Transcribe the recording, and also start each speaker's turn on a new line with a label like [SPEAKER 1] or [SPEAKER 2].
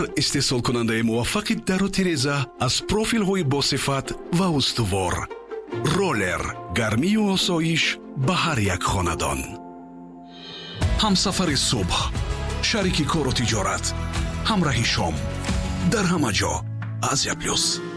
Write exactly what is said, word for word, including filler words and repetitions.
[SPEAKER 1] استحصال کننده موفق در و تیرزه از پروفیل های با صفت و استوار. رولر، گرمی و آسایش به هر یک خاندان. همسفر صبح، شریک کار و تجارت، همراه شام، در همه جا آسیا پلوس.